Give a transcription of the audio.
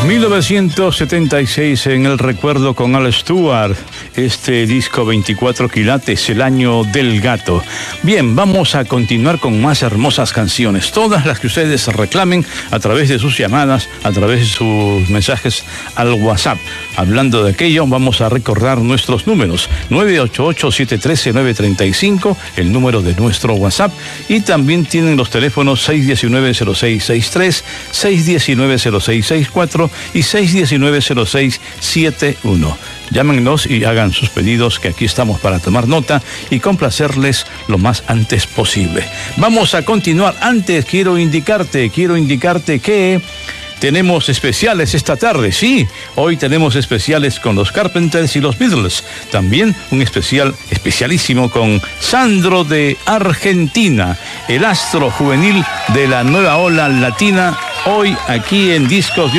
1976 en el recuerdo con Al Stewart, este disco 24 quilates, el año del gato. Bien, vamos a continuar con más hermosas canciones, todas las que ustedes reclamen a través de sus llamadas, a través de sus mensajes al WhatsApp. Hablando de aquello, vamos a recordar nuestros números: 988-713-935, el número de nuestro WhatsApp, y también tienen los teléfonos 619-0663, 619-0664 y 619-0671. Llámenos y hagan sus pedidos, que aquí estamos para tomar nota y complacerles lo más antes posible. Vamos a continuar. Antes quiero indicarte que tenemos especiales esta tarde. Sí, hoy tenemos especiales con los Carpenters y los Beatles. También un especialísimo con Sandro de Argentina, el astro juvenil de la nueva ola latina, hoy aquí en Discos